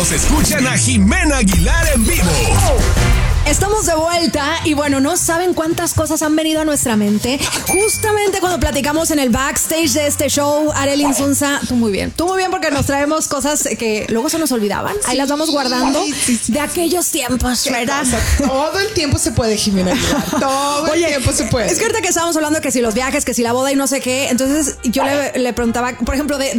nos escuchan a Jimena Aguilar en vivo. Estamos de vuelta y bueno, no saben cuántas cosas han venido a nuestra mente. Justamente cuando platicamos en el backstage de este show, Arely Insunza, tú muy bien porque nos traemos cosas que luego se nos olvidaban. Ahí las vamos guardando de aquellos tiempos, ¿verdad? Todo el tiempo se puede, Jimena Aguilar. Todo el tiempo se puede. Es que ahorita que estábamos hablando que si los viajes, que si la boda y no sé qué, entonces yo le preguntaba, por ejemplo, de